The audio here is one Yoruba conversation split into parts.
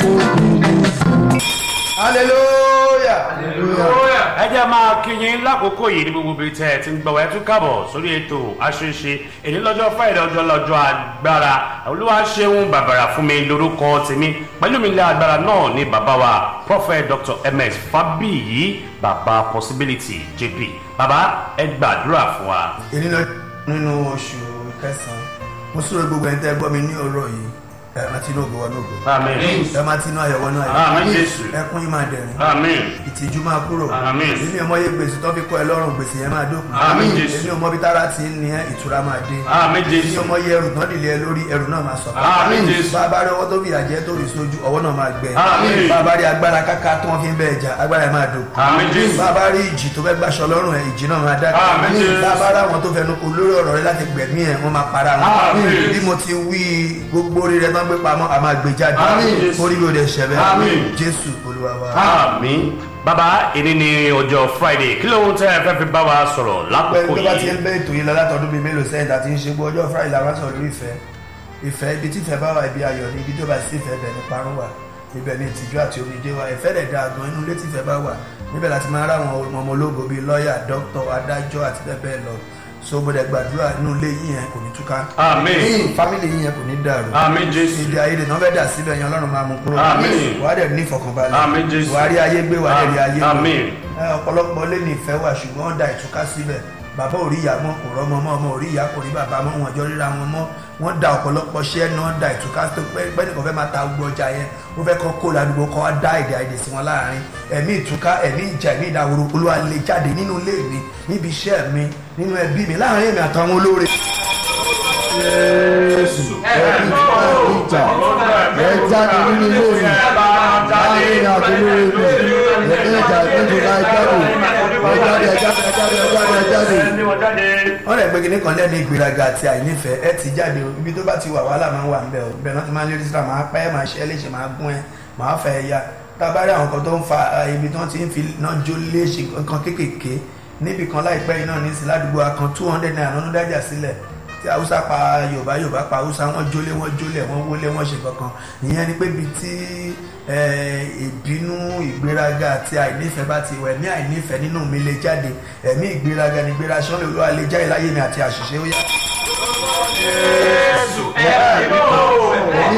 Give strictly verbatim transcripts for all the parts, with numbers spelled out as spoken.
hallelujah. hallelujah. ẹ jẹ́ máa kí yín lákòókò yìí ní gbogbo ibi tẹ́ ẹ ti ń gbọ́ ẹ tún kábọ̀ sórí ètò àṣeṣe èyí lọ́jọ́ Friday ọjọ́ lọ́jọ́ agbára olúwa ṣeun bàbàrà fún mi lórúkọ tèmi pẹ̀lú mi lé agbára náà ní bàbá wa Prophet Doctor M S Fabiyi bàbá possibility J P bàbá ẹ gbàdúrà fún wa. èyí lọ nínú oṣù kẹsàn-án mo súré gbogbo ẹni tẹ́ gbọ́ mi ní ọ̀rọ̀ yìí ẹ máa ti inú ògo wọnú ògo. Àmín. ẹ máa ti inú ayọ̀ wọnú ayọ̀. Àmín Jésù. ẹkún yìí máa dẹ̀rín. Àmín. ìtìjú máa kúrò. Àmín. èmi ò mọ iye gbèsè tó fi kọ́ ẹ lọ́rùn gbèsè yẹn máa dópin. Àmín Jésù. èmi ò mọ bí tára ti ń ní ẹ ìtura máa dé. Àmín Jésù. èmi ò mọ iye ẹrù tán dìlé ẹ lórí ẹrù náà máa sọ̀kọ̀. Àmín Jésù. bàbá rí ọwọ́ tó fi àjẹ́ tó rí sójú ọwọ́ náà máa gbẹ. Àmín. bàbá rí agbára káká tí wọ́n fi ń bẹ ẹja agbára ẹ̀ máa dòkú. Àmín Jésù. bàbá rí ìjì tó fẹ́ gbàṣọ lọ́rùn ẹ̀ ìjì náà máa dákẹ́. Àmín Jésù. bàbá rí àwọn tó fẹnu kò lórí ọ̀rọ̀ rẹ láti gbẹ̀mí ẹ̀ wọ́n máa para wọn. Àmín. bí mo ti wí gbogbo orí rẹ tán gbé pamọ́ a máa gbé jáde. Àmín. orí mi ò dẹ̀ ṣẹ̀bẹ̀. Àmín. Jésù Olúwa wa. Àmín. Bàbá èyí ni ọjọ́ Friday kí ló ń tẹ́ ẹ fẹ́ fi bá wa sọ̀rọ̀ lákòókò pẹ̀lú tó bá ti yìí. ń bẹ́ ètò yìí lọ látọdún bíi mélòó sẹ́yìn tá a ti ń ṣe gbọ́ ọjọ́ Friday làwọn sọ̀rọ̀ lórí ìfẹ́ ìfẹ́ ibi tí ìfẹ́ bá wà ibi ayọ̀ ni ibi tó bá sí ìfẹ́ bẹ̀ ní parun wà ibẹ̀ ni ìtìjú àti omijé wà ìfẹ́ dẹ̀ dáa gan inú ilé tí ìfẹ́ bá wà níbẹ̀ láti máa rá àwọn ọmọ ológo bíi lọ́ọ̀yà dókítà adájọ́ àti bẹ́ẹ̀ bẹ́ẹ̀ lọ so mo dẹ̀ gbàdúrà inú ilé yìí yẹn kò ní túká. Àmín. fámìlì yìí yẹn kò ní dàrú. Àmín Jésù. ìdí ayédè náà fẹ́ dà síbẹ̀ yẹn Ọlọ́run máa mú kúrò. Àmín. wà á dẹ̀ ní ìfọ̀kànbalẹ̀. Àmín Jésù. wà á rí ayé gbé wà á dẹ̀ rí ayé gbé. Àmín. Ẹ, ọ̀pọ̀lọpọ̀ lé ní ìfẹ́ wà ṣùgbọ́n ó da ìtúká síbẹ̀ bàbá ò rí ìyá mọ́ kò rọ́mọ mọ́ ọmọ ò rí ìyá kò rí bàbá mọ́ wọn jọ ríra wọn mọ́ wọ́n da ọ̀pọ̀lọpọ̀ ṣẹ́ náà da ìtúká tó pẹ́ nìkan fẹ́ máa ta gbogbo ọjà yẹn ó fẹ́ kọ́ kó ládùúgbò kọ́ wá dá èdè àìdè sí wọn láàrin ẹ̀mí ìtúká ẹ̀mí ìjà ẹ̀mí ìdáwòrò Olúwa lè jáde nínú ilé mi níbi iṣẹ́ mi nínú ẹbí mi láàrin èmi àtàwọn olóore. Jésù ẹbí ìjà ẹ jáde nínú ilé mi láàrin àtúnú mi ẹbí ìjà ìjọba ẹ jáde ẹ jáde ẹ jáde ẹ jáde ẹ jáde ẹ jáde. wọ́n lè gbégi nìkan lẹ́nu ìgbéraga àti àìnífẹ̀ẹ́ ẹ ti jáde o ibi tó bá ti wà wàhálà máa ń wà níbẹ̀ o bẹ́ẹ̀ náà ti máa ń lérí síra máa pẹ́ máa ṣe é léṣe máa gún ẹ máa fẹ́ ya tábàárí àwọn kan tó ń fa ibi tí wọ́n ti ń fi náà jó léṣe nǹkan kéékèèké níbi kan láìpẹ́ yìí náà ní sí ládùúgbò akàn two hundred naira lọ́nà dájà sílẹ̀ tí haúsá pa yorùbá yorùbá pa haúsá wọ́n jólé wọ́n jólé wọ́n wólé wọ́n ṣe kankan ìyẹn ni pé bíi tí ìbínú ìgbéraga àti àìnífẹ̀ẹ́ bá ti wà ẹ̀mí àìnífẹ̀ẹ́ nínú mi lè jáde ẹ̀mí ìgbéraga ní ìgbéra sọ́lẹ̀ olúwa lè jáde láyé mi àti àṣìṣe ó yá. Jésù ẹ̀mí mọ́ ẹ̀mí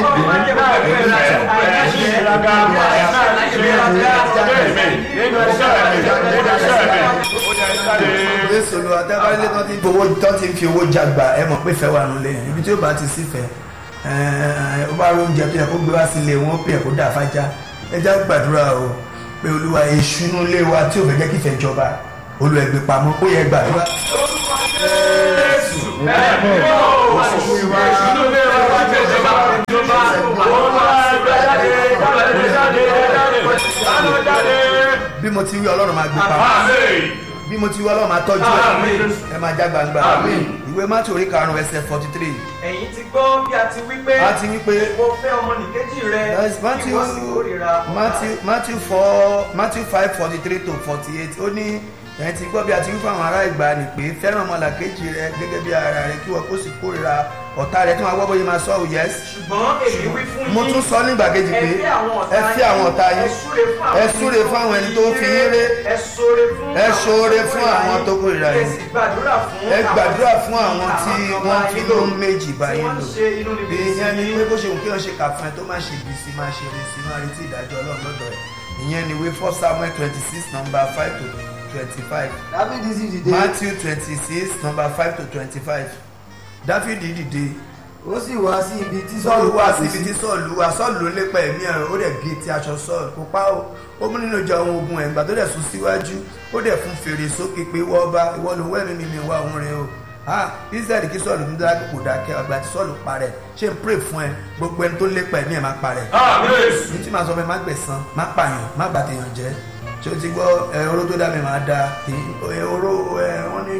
Jésù olúwa tẹ́wálé tó ti ń fowó tó ti ń fi owó jàgbà ẹ mọ̀ pé fẹ́ wà nulẹ̀ ibi tí ó bá ti sífẹ̀ẹ́ ó bá rí oúnjẹ tó yẹ kó gbé wá sílé wọn pè é kó dà fájá ẹ já gbàdúrà o pé olúwa èṣù inú ilé wa tí ò fẹ́ jẹ́ kí ìfẹ́ jọba olúwa ẹ gbé pamọ́ ó yẹ gbàdúrà. Jésù ẹ̀mí mọ́ èṣù inú ilé wa tí ò fẹ́ jọba jọba olúwa ẹ gbé jáde jáde jáde jáde. bí mo ti wí ọlọ́run máa gbé pamọ́ bí mo ti wí ọlọ́run máa tọ́jú ẹ ẹ máa já gbangba ìwé Mátíù orí karùn-ún ẹsẹ̀ forty three. ẹ̀yin ti gbọ́ bí a ti wí pé a ti wí pé mo fẹ́ ọmọnìkejì rẹ kí wọ́n sì kórìíra ọ̀tá. Matthew Matthew four Matthew five forty three to forty eight ó ní ẹ̀yin ti gbọ́ bí a ti wí fún àwọn ará ìgbàanì pé fẹ́ràn ọmọlàkejì rẹ gẹ́gẹ́ bí ara rẹ kí wọ́n kó sì kórìíra ọ̀tá rẹ tí wọ́n gbọ́ bóyá máa sọ ọ́ yẹs. ṣùgbọ́n èmi wí fún yín mo tún sọ nígbà kejì pé ẹ fi àwọn ọ̀tá yín ẹ súre fún àwọn ẹni tó ń fi yín ré ẹ ṣoore fún àwọn tó kórìíra yín ẹ gbàdúrà fún àwọn tí wọ́n fi ló ń méjì bá yín lò ìyẹn ni pé bó ṣe wù kí wọ́n ṣe kà fún ẹ tó má ṣe bí sí má ṣe rí sí má retí ìdájọ́ Ọlọ́run lọ́dọ̀ ẹ̀ ìyẹn ni wí First Samuel twenty six number five to twenty-five. Dáfídì sì dìde. Matthew twenty six number five to twenty-five. Dáfídì dìde. ó sì wá sí ibi tí Sọ́ọ̀lù wá sí ibi tí Sọ́ọ̀lù wá Sọ́ọ̀lù ló lépa ẹ̀mí ẹ̀ ó dẹ̀ gé ti aṣọ Sọ́ọ̀lù kó pa ó ó mú nínú ìjà ohun ogun ẹ̀ ńgbà tó dẹ̀ sún síwájú ó dẹ̀ fún fèrè sókè pé wọ́n bá ìwọ ló wẹ́ẹ̀mí mi mi wá òun rẹ o ah Israẹli kí Sọ́ọ̀lù ń dá kò dákẹ́ ọgbà tí Sọ́ọ̀lù parẹ́ ṣé n pray fún ẹ gbogbo ẹni tó lépa ẹ̀mí ẹ̀ má parẹ́ ní tí màá sọ fún ẹ má gbẹ̀san má pààyàn má bàtẹ̀yàn jẹ́ ṣé o ti gbọ́ ẹ oró tó dá mi máa da oró ẹ wọ́n ní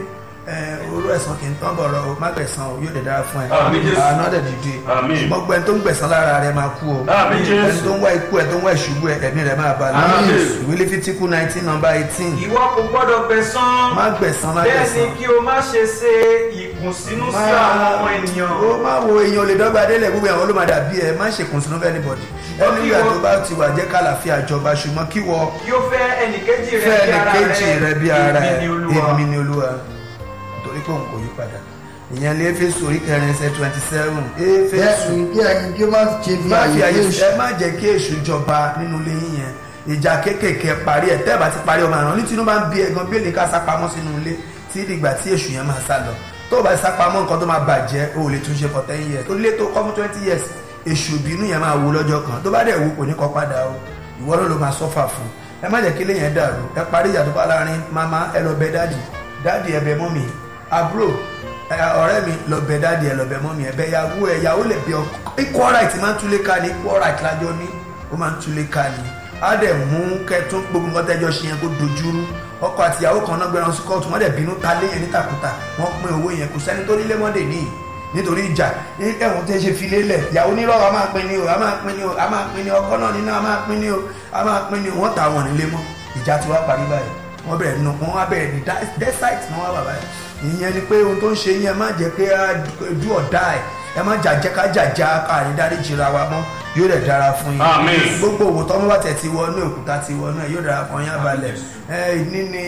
orú ẹ̀sán kì í tán bọ̀rọ̀ o má gbẹ̀sán o yóò lè dára fún ẹ Àmín Jésù. àánú ọ̀dẹ̀ dìde Àmín. ṣùgbọ́n gbẹ́ni tó ń gbẹ̀sán lára rẹ máa kú o Àmín Jésù. ẹni tó ń wá ikú ẹ tó ń wá ìṣubú ẹ ẹ̀mí rẹ máa balẹ̀ Àmín Jésù. ìwé Lífítíkù nineteen number eighteen ìwọ kò gbọ́dọ̀ gbẹ̀san. má gbẹ̀sán má bẹ́ẹ̀ ni gbẹ̀sán kí o má ṣe ṣe ìkùnsínú sí àwọn ọmọ ènìyàn. ó má wo èèyàn lè dọ́gba délẹ̀ gbogbo àwọn olómọdé àbí ẹ má ṣe kùnsínú fẹ́ anybody ẹni ìgbà tó bá ti wà jẹ́ kálàfíà jọba ṣùgbọ́n kí wọ kí o fẹ́ ẹnìkejì rẹ fẹ́ bí ara ẹnìkejì rẹ bí ara ẹ èmi ni Olúwa. èmi ni Olúwa torí pé òun kò yí padà ìyẹn lé Éfésù orí kẹrin ẹsẹ̀ twenty seven Éfésù bẹ́ẹ̀ni kí ẹyin kí ó má ṣe fi má fi àyè àyè Jésù. ẹ má jẹ́ kí èṣù jọba nínú ilé yín yẹn ìjà kéékèèké parí ẹ tẹ́ẹ̀ bá ti parí ọmọ àrùn ní tinubu máa ń bí ẹgan bí èlé ká sápamọ́ sínú ilé tí dìgbà tí èṣù yẹn máa sá lọ tó o bá sápamọ́ nǹkan tó máa bàjẹ́ o ò lè tún ṣe for ten years tó lé tó kọ́ fún twenty years èṣù ìbínú yẹn máa wo lọ́jọ́ kan tó bá dẹ̀ wo kò ní kọ́ padà o ìwọ ló ló máa sọ́fà fún ẹ má jẹ́ kí ilé yẹn dàrú ẹ parí ìjà tó bá láàrin mama ẹ lọ bẹ dáàdì dáàdì ẹ bẹ mọ́mì àbúrò ọ̀rẹ́ mi lọ bẹ dáàdì ẹ lọ bẹ mọ́mì ẹ bẹ yàwó ẹ yàwó lè bẹ ọkọ equal right máa ń túlé ká ní equal right lájọ ní ó máa ń túlé ká ní á dẹ̀ mú kẹtún gbogbo nǹkan tẹ́jọ́ ṣe yẹn kó dojúrú ọkọ àti ìyàwó kan náà gbéra sí kóòtù wọ́n dẹ̀ bínú ta lé yẹn nítakùtà wọ́n pín owó yẹn kò sẹ́ni tó nílé mọ́dé níyì nítorí ìjà ẹ̀wọ̀n tẹ́ ṣe fi lélẹ̀ ìyàwó nírọ̀ a máa pín ní o a máa pín ní o a máa pín ní ọkọ náà nínú a máa pín ní o a máa pín ní o wọ́n ta wọn nílé mọ́ ìjà ti wá parí báyìí wọ́n bẹ̀rẹ̀ nù wọ́n wá bẹ̀rẹ̀ ní desert náà wá bàbá yìí ìyẹn ni pé ohun tó ń ṣe yẹn má jẹ́ pé do or die ẹ má jàjẹ́ ká jàjà káàrin dárí jìra wa mọ́ yóò dẹ̀ dára fún yín Àmín. gbogbo òwò tọ́mọ́ bá tẹ̀ ti wọnú òkúta ti wọnú ẹ̀ yóò dára fún yín abalẹ̀ ẹ ní ní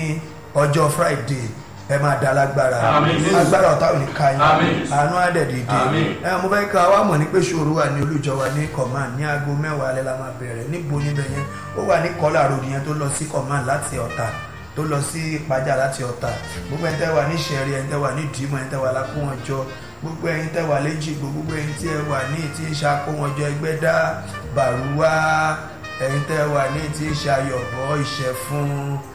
ọjọ́ Friday ẹ máa da lágbára Àmín. agbára ọ̀tá ò ní ká yín Àmín. àánú àdẹ̀dìdì Àmín. ẹ mo fẹ́ ká wá mọ̀ ní pé ṣòro wà ní olùjọ wa ní command ní aago mẹ́wàá alẹ́ la máa bẹ̀rẹ̀ níbo níbẹ̀ yẹn ó wà ní kọ́lá road yẹn tó lọ sí command láti ọ̀tà tó lọ sí ìpájà láti ọ̀tà gbogbo ẹni tẹ́ wà ní ìṣẹ̀rí ẹni tẹ́ wà ní ìdìmọ̀ ẹni tẹ́ wà lákòwọ̀njọ gbogbo ẹni tẹ́ wà léjìgbò gbogbo ẹni tí ẹ wà ní tí ń ṣàkóhànjọ Ẹgbẹ́dá Bàrúwá ẹni tẹ́ wà ní tí ń ṣàyọ̀bọ̀ Ìṣẹ̀fún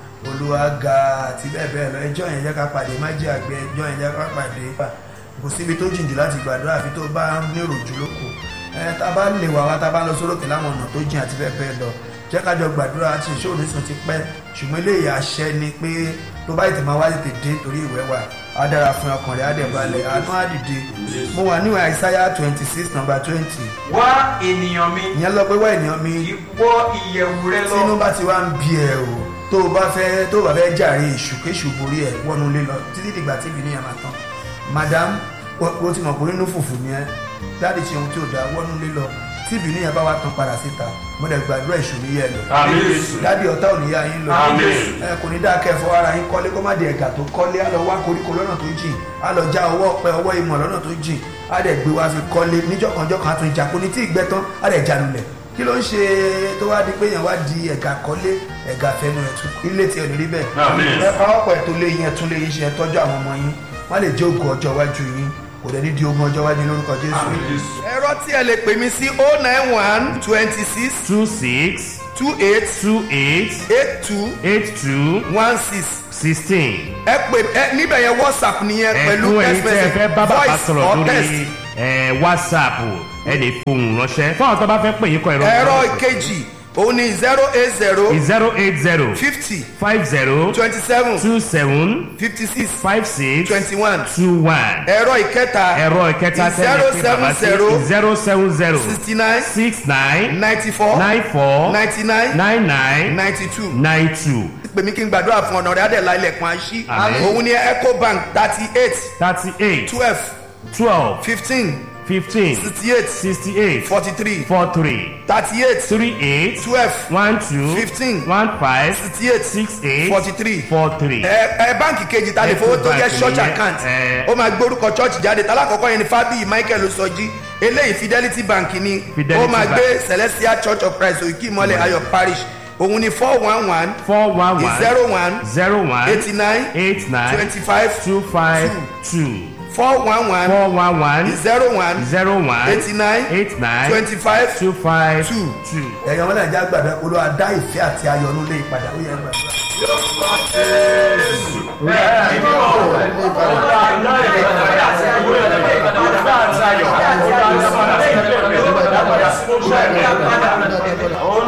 Olúwàgà àti bẹ́ẹ̀ bẹ́ẹ̀ lọ ẹjọ́ yẹn jẹ́ ká pàdé má jẹ́ àgbẹ̀ ẹjọ́ yẹn jẹ́ ká pàdé kò síbi tó jìn jù láti gbàdúrà àfi tó bá ń nírò jù lóko ẹ tá a bá lè wà wá tá a bá lọ sórókè láwọn ọ̀nà tó jìn àti bẹ́ẹ̀ bẹ́ẹ̀ lọ jẹ́ ká jọ gbàdúrà àti ìṣòro Orísun ti pẹ́ ṣùgbọ́n eléyìí àṣẹ ni pé tó bá tètè máa wá tètè dé torí ìwẹ́ wà á dára fún ọkàn rẹ̀ á dẹ̀ balẹ̀ àánú á dìde mo wà níwèé Àìsáyà twenty six number twenty wá ènìyàn mi ìyẹn lọ pé wá ènìyàn mi ìwọ ìyẹ̀wù rẹ lọ. tínú bá ti wá ń bí ẹ o tó o bá fẹ́ tó o bá fẹ́ jàre ìṣùkéṣù borí ẹ wọnú lé lọ títí dìgbà tí ìbínú yẹn máa tán madam o ti mọ̀ pé nínú fùfù ni ẹ dáàdì ṣe ohun tí ò dáa wọnú lé lọ tí ìbínú yẹn bá wá tán padà síta mo dẹ̀ gbàdúrà ìṣòro yẹ lọ Àmín Jésù. dáàdì ọ̀tá ò ní yá yín lọ Àmín. ẹ kò ní dáa kẹfọ ara yín kọ́lé kó má di ẹ̀gà tó kọ́lé á lọ wá koríko lọ́nà tó jìn á lọ já ọwọ́ ọ̀pẹ ọwọ́ ìmọ̀ lọ́nà tó jìn á dẹ̀ gbé wá fi kọ́lé níjọ́kanjọ́kan á tún jà kó ní tí ì gbẹ tán á dẹ̀ jà lulẹ̀ kí ló ń ṣe tó wá di pé yẹn wá di ẹ̀gà kọ́lé ẹ̀gà fẹnu ẹ̀tún ilé tí ò ní rí bẹ́ẹ̀ Àmín. ẹ pa ọ̀pọ̀ ẹ̀tọ́ lé yín ẹ̀tún lé yín ṣe ẹ̀tọ́jú àwọn ọmọ yín wọ́n lè jẹ́ ògùn ọjọ́ iwájú yín kò dẹ̀ ní di ogun ọjọ́ iwájú lórúkọ Jésù. Àmín Jésù. ẹ̀rọ tí ẹ lè pè mí sí oh nine one twenty six two six two eight two eight eight two eight two one six sixteen. ẹ pè ẹ níbẹ̀ yẹn WhatsApp nìyẹn pẹ̀lú ẹ̀kún ẹ̀yin text tẹ́ ẹ message fẹ́ bá bàbá voice sọ̀rọ̀ or text. lórí ẹ̀, WhatsApp ẹ lè fohùn ránṣẹ́ fún àwọn tó bá fẹ́ pè yín kọ ẹ̀rọ ẹ̀rọ ìkejì òun ni zero eight zero zero eight zero fifty five zero twenty seven two seven fifty six five six twenty one two one. ẹ̀rọ ìkẹta ẹ̀rọ ìkẹta zero tẹ́lẹ̀ pé bàbá sí seven zero seven zero sixty nine six nine ninety four nine four ninety nine nine nine ninety two. nine two pè mí kí n gbàdúrà fún ọ̀nà rẹ̀ adẹ̀lá ilẹ̀kùn àṣí Àmín. òun ni Ecobank thirty eight thirty eight twelve twelve fifteen fifteen sixty eight sixty eight forty three four three thirty eight three eight twelve one two fifteen one five sixty eight six eight forty three. four three. ẹ ẹ báǹkì kejì ta lè fowó tó jẹ́ Ecobank church nìyẹn, account ẹ. ó máa gbórúkọ church jáde talákọ̀ọ́kọ́ yẹn ni Fábíyì Michael Osọjí eléyìí Fidelity Bank ni Fidelity ó máa Bank. gbé Celestial Church of Christ Òkè Ìmọ̀lẹ̀ Ayọ̀ Parish òun ni four one one four one one zero one zero one eighty nine eight nine twenty five two five two four one one four one one zero one zero one eighty nine eight nine twenty five two five two. two. ẹ̀yàn wọn nàìjíríà gbàdúrà Olúwa dá ìfẹ́ àti ayọ̀ ọ̀nù lé ìpadà ó yẹ gbàdúrà.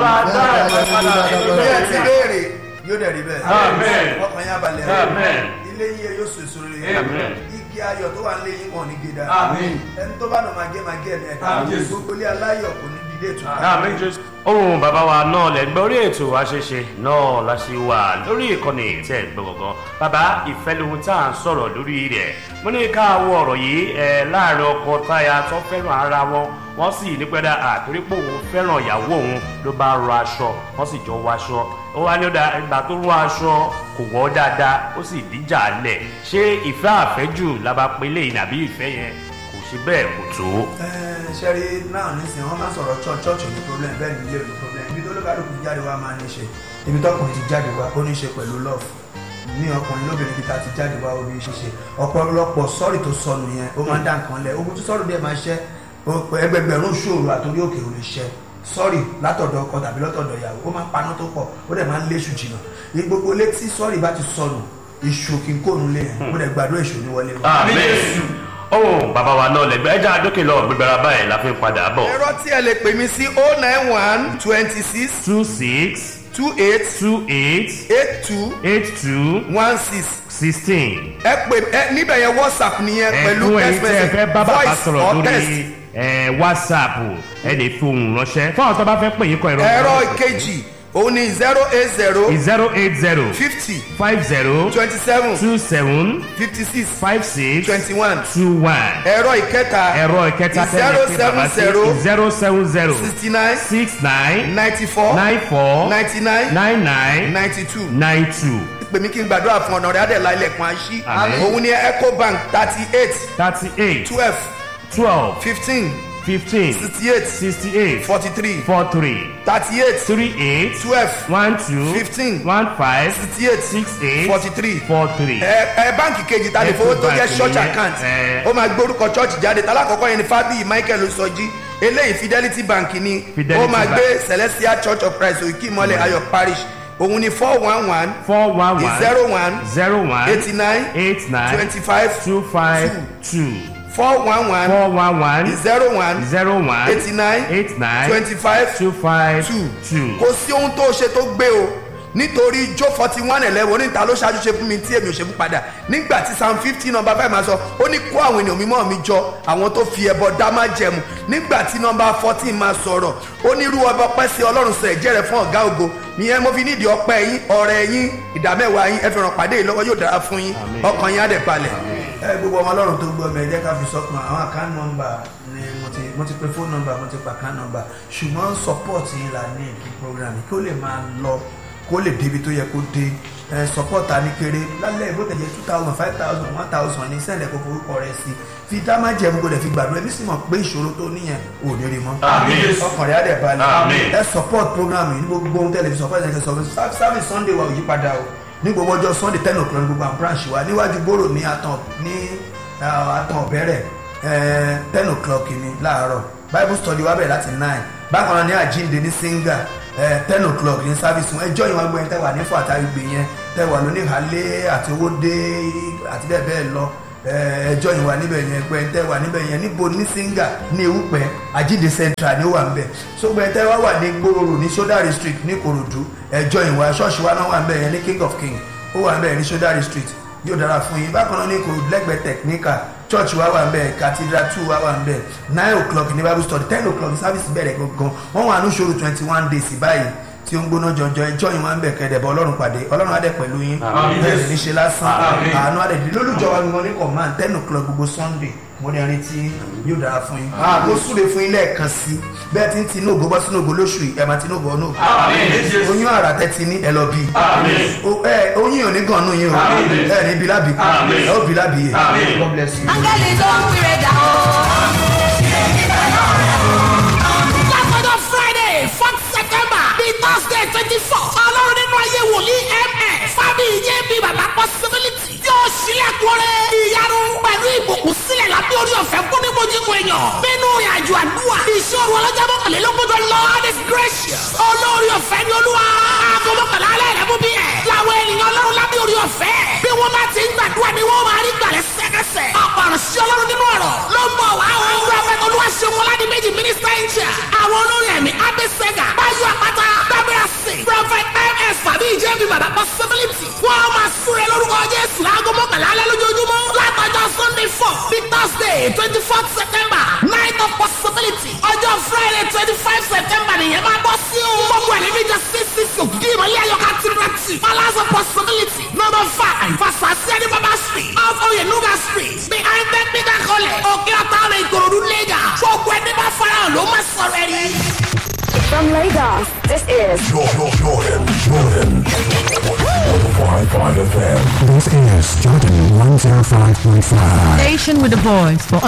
bí ẹ ti béèrè yóò dẹ̀ rí bẹ́ẹ̀ Amen. ọkàn yín abalẹ̀ Amen. ilé ilé yín yóò so èso rere. igi ayọ̀ tó wà ń lé yín wọn ní gèdà. ẹni tó bá nà máa gé máa gé ẹni ẹ̀ka. gbogbo ilé aláyọ̀ kò ní dídé ètò. ohun bàbá wa náà lẹ gbọ́ orí ètò àṣeṣe náà la ṣe wà lórí ìkànnì tẹ̀ gbọ̀ngàn. bàbá ìfẹ́ lohun tá à ń sọ̀rọ̀ lórí rẹ̀ mo ní ká wo ọ̀rọ̀ yìí ẹ̀ láàrin ọkọ táya tó fẹ́ràn ara wọn wọ́n sì ní pẹ́ẹ́dá àtorí pé òun fẹ́ràn ìyàwó òun ló bá rọ aṣọ wọ́n sì jọ wọ aṣọ ó wá ní ọ̀dà ìgbà tó rọ aṣọ kò wọ́ dáadáa ó sì díjà lẹ̀ ṣé ìfẹ́ àfẹ́jù la bá pe lè nàbí ìfẹ́ yẹn kò ṣe bẹ́ẹ̀ kò tó. ṣẹ́rí náà nísìnyí wọ́n máa ń sọ̀rọ̀ church church ní problem bẹ́ẹ̀ ni ilé ní problem ibi tó ló bá lóko jáde wá máa ní ṣe ibi tọkùnrin ti jáde wá ó ní ṣe pẹ̀lú love ní ọkùnrin lóbìnrin bíi ta ti jáde wá orí ṣíṣe ọ̀pọ̀lọpọ̀ sọ́ọ̀rì tó sọnù yẹn ó máa ń dá nǹkan lẹ̀ ogun tó sọ́ọ̀rì díẹ̀ máa ṣẹ́ ẹgbẹgbẹ̀rún ṣòro àtòrí òkè ò lè ṣẹ́ sọ́ọ̀rì látọ̀dọ̀ ọkọ tàbí látọ̀dọ̀ ìyàwó ó máa ń paná tó pọ̀ ó dẹ̀ máa ń léṣù jìnnà gbogbo létí sọ́ọ̀rì bá ti sọnù ìṣù kí n kóònù lé yẹn ó dẹ̀ gbàdúrà ìṣù ní wọlé wọn. ohun bàbá wa náà lẹgbẹ ẹja àdókè lọ gbẹgbẹrẹ báyìí la fi ń padà bọ̀. ẹ̀rọ tí ẹ lè pè mí sí oh nine one twenty six two six two eight two eight eight two eight two one six sixteen. ẹ pè ẹ níbẹ̀ yẹn whatsapp nìyẹn pẹ̀lú ẹ̀kún ẹ̀yin text tí ẹ fẹ́ message bá bàbá voice sọ̀rọ̀ or text. lórí ẹ̀ whatsapp ẹ lè fi ohùn ránṣẹ́ fún àwọn tó bá fẹ́ pè yín kọ ìrọ̀ ẹ̀rọ ìkejì òun ni zero eight zero zero eight zero fifty five zero twenty seven two seven fifty six five six twenty one two one. ẹ̀rọ ìkẹta ẹ̀rọ ìkẹta zero seven zero zero seven zero sixty nine six nine ninety four nine four ninety nine nine nine ninety two. nine two pèmí kí n gbàdúrà fún ọ̀nà rẹ̀ adẹ̀lá ilẹ̀kùn àṣì Àmín. òun ni ecobank thirty eight thirty eight twelve twelve fifteen fifteen sixty eight sixty eight forty three four three thirty eight three eight twelve one two fifteen one five sixty eight six eight forty three. four three. ẹ ẹ báǹkì kejì ta lè fowó tó jẹ́ Ecobank church nìyẹn, account ẹ. ó máa gbórúkọ church jáde talákọ̀ọ́kọ́ yẹn ni Fábíyì Michael Oṣọ́jí eléyìí Fidelity Bank ni Fidelity ó máa Bank. gbé Celestial Church of Christ Òkè Ìmọ̀lẹ̀ Ayọ̀ Parish òun ni four one one four one one zero one zero one eighty nine eight nine twenty five two five two four one one four one one zero one zero one eighty nine eight nine twenty five two five two two. kò sí ohun tó ṣe tó gbé o nítorí jó forty one eleven oníta ló ṣáájú ṣe fún mi tí èmi ò ṣe fún padà nígbà tí psalm fifty number five máa sọ ó ní kó àwọn ènìyàn mímọ́ mi jọ àwọn tó fi ẹbọ dá má jẹmu nígbà tí number fourteen máa sọ̀rọ̀ ó ní irú ọba ọpẹ́ sí ọlọ́run sọ ẹ̀jẹ̀ rẹ̀ fún ọ̀gá ògo ìyẹn mo fi nídìí ọpẹ́ yín ọrẹ yín ìdámẹ́wàá yín ẹ fi ràn pàdé yìí lọ́wọ́ yóò dára fún yín ọkàn yín á dẹ̀ balẹ̀. ẹ gbogbo ọmọ ọlọ́run tó gbọ́ mi ẹ jẹ́ ká fi sọ́kàn àwọn account number ni mo ti mo ti pe phone number mo ti pa account number ṣùgbọ́n support yín la ní ìkí program kí ó lè máa lọ kó lè débi tó yẹ kó dé ẹ support ta ní kéré lálẹ́ ìbò tẹ̀jẹ̀ two thousand five thousand one thousand ní sẹ́ǹdẹ̀ kó forúkọ rẹ sí fi dá má jẹun kó lè fi gbàdúrà ẹbí sì mọ̀ pé ìṣòro tó níyẹn ò ní rí mọ́ ọkàn rẹ̀ á dẹ̀ balẹ̀ ẹ support program yìí ní gbogbo ohun tẹ̀lé fi support ẹ̀ support service Sunday wa ò yí padà o ní gbogbo ọjọ́ Sunday ten o'clock ní gbogbo àwọn branch wa níwájú gbòòrò ní àtàn ní àtàn ọ̀bẹ̀rẹ̀ ten o'clock ní láàárọ̀ Bible study wa bẹ̀rẹ̀ láti nine bákan náà ní àjíǹde ní singa ten o'clock ní service wọn ẹjọ́ yìí wọn gbé yẹn tẹ́wà ní fún àtàgbègbè yẹn tẹ́wà lóní ìhàlẹ́ àti owó dé àti bẹ́ẹ̀ bẹ́ẹ̀ lọ ẹjọ́ yìí wà níbẹ̀ yẹn gbẹ́ tẹ́wà níbẹ̀ yẹn níbo ní singa ní ewúpẹ́ àjíǹde central ní ó wà níbẹ̀ so gbẹ́ tẹ́wà wà ní gbòòrò ní sodari street ní Ìkòròdú ẹjọ́ yìí wà ṣọ́ọ̀ṣì wa náà wà níbẹ̀ yẹn ní king of king ó wà níbẹ̀ ní sodari street yóò dára fún yín bákan náà ní Ìkòròdú lẹ́gbẹ̀ẹ́ technical church wa wà nbẹ cathedral two wa wà nbẹ nine o'clock ní bible study ten o'clock ní service bẹ̀rẹ̀ gangan wọ́n wà ní ṣòro twenty one days báyìí tí ó ń gbóná jọjọ ẹjọ́ yìí wọ́n ń bẹ̀ kẹ́dẹ̀bọ̀ ọlọ́run pàdé ọlọ́run adẹ̀ pẹ̀lú yín bẹ́ẹ̀ ní ṣe lásán àánú adẹ̀ dé lólùjọ wa gbọ́n ní command ten o'clock gbogbo sunday mo ní ẹni tí yóò dára fún yín mo súre fún yín lẹ́ẹ̀kan sí bẹ́ẹ̀ tí ń ti inú ògo bọ́ sínú ògo lóṣù yìí ẹ̀ máa ti inú ògo ọ̀nà ògo oyún àrà tẹ́tí ní ẹ lọ bí oyún ò ní gan-an nù yín o ẹ ní bí lábì ẹ ó bí lábì yẹ God bless you. Angẹ́lì tó ń pèrè dà o. Látọjọ́ Friday fourth September bíi Thursday twenty four ọlọ́run nínú ayé wòlíì ms Fábíyì jẹ́ bí bàbá possibility yóò ṣílẹ̀kùn rẹ̀ ìyanu pẹ̀lú ìbùkún sílẹ̀ lábẹ́ orí ọ̀fẹ́ fún ní mojíkun èèyàn nínú ìrìnàjò àdúrà ìṣòro ọlọ́jọ́ mọ́kànlélógójọ Lord is gracious olórí ọ̀fẹ́ ni olúwa aago mọ́kànlá alẹ́ rẹ̀ mú bí ẹ̀ làwọn ènìyàn ọlọ́run lábẹ́ orí ọ̀fẹ́ bí wọ́n bá ti ń gbàdúrà ni wọ́n máa rí gbàlẹ́ sẹ́kẹsẹ̀ ọ̀pọ̀rọ̀ sí ọlọ́run nínú ọ̀rọ̀ ló ń bọ̀ wá o prophet olúwaṣẹ́wọ̀n ọládì méjì minister angel àwọn olórí ẹ̀mí abẹ́sẹ̀gà báyọ̀ àpáta dábẹ́rẹ́ sí prophet ms Fábíyì jẹ́ bí bàbá possibility wọ́n máa súre lórúkọ Jésù láago mọ́kànlá ní thursday twenty fourth september night of possibility ọjọ́ friday twenty five september nìyẹn máa bọ́ sí o. gbogbo ẹ̀ níbi jẹ́ ccc òkìkí ìmọ̀lẹ́ ayọ̀ká tìrẹ̀tì palace of possibility number five fasasi ẹni baba street off oyenuga street behind the bigger college òkè ọ̀tá ọ̀rẹ́ ìkòròdú lẹ́gà gbogbo ẹni bá farahàn ló máa sọ̀rọ̀ ẹ̀rí. From Lagos, this is Jordan, Jordan, Jordan. one oh five point five F M. This is Jordan one oh five point five. Station with the voice for